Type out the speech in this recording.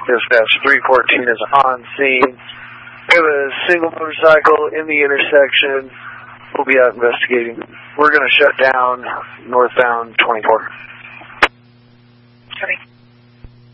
Dispatch 314 is on scene. We have a single motorcycle in the intersection. We'll be out investigating. We're going to shut down northbound 24. Copy.